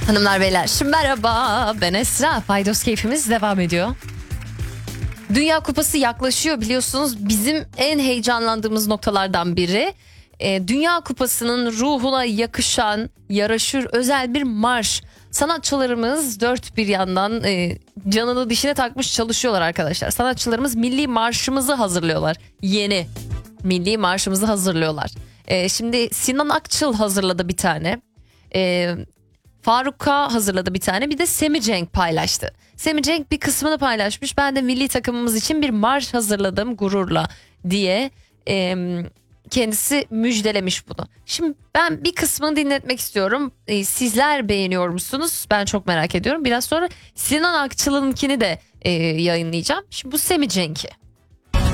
Hanımlar beyler merhaba, ben Esra. Paydos keyfimiz devam ediyor. Dünya Kupası yaklaşıyor biliyorsunuz, bizim en heyecanlandığımız noktalardan biri. Dünya Kupası'nın ruhuna yakışan, yaraşır özel bir marş. Sanatçılarımız dört bir yandan canını dişine takmış çalışıyorlar arkadaşlar. Sanatçılarımız milli marşımızı hazırlıyorlar. Yeni milli marşımızı hazırlıyorlar. Şimdi Sinan Akçıl hazırladı bir tane. Faruk K hazırladı bir tane, bir de Semih Cenk paylaştı. Semih Cenk bir kısmını paylaşmış. Ben de milli takımımız için bir marş hazırladım gururla diye kendisi müjdelemiş bunu. Şimdi ben bir kısmını dinletmek istiyorum. Sizler beğeniyor musunuz? Ben çok merak ediyorum. Biraz sonra Sinan Akçıl'ınkini de yayınlayacağım. Şimdi bu Semih Cenk'i.